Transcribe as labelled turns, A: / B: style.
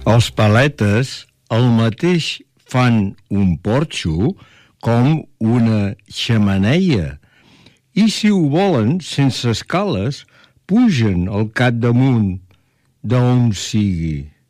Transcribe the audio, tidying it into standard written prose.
A: Els paletes el mateix fan un porxo com una xemeneia i si ho volen sense escales pugen al capdamunt d'on sigui.